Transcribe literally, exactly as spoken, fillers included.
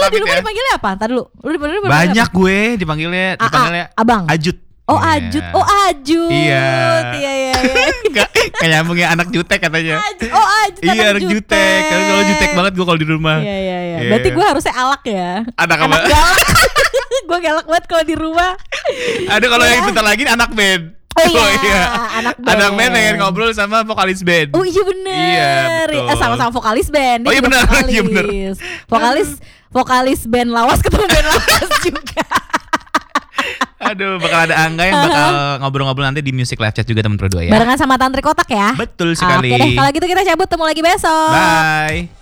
lu di pamit rumah ya. dipanggilnya apa? Ntar dulu. Lu dipanggilnya dipanggilnya Banyak apa? gue dipanggilnya, A- A- dipanggilnya abang. Ajut. Oh Iya. Ajut, oh Ajut. Iya. Iya iya iya. Enggak, kayak nyambung ya anak jutek katanya. Ajut. Oh Ajut. Iya anak jutek. Karena kalau jutek banget gue kalau di rumah. Iya iya iya. Iya. Berarti gue harusnya alak ya. Anak apa? galak. Gue galak banget kalau di rumah. Ada kalau yang bentar lagi anak band. Oh iya, anak band. Anak band pengen ngobrol sama vokalis band. Oh iya bener. Iya, betul. Eh, sama-sama vokalis band. Dia Oh iya juga bener, vokalis. iya bener. Vokalis vokalis band lawas ketemu band lawas juga. Aduh, bakal ada Angga yang bakal ngobrol-ngobrol nanti di Music Live Chat juga teman berdua ya. Barengan sama Tantri Kotak ya. Betul sekali. Oke deh, kalau gitu kita cabut, temu lagi besok. Bye.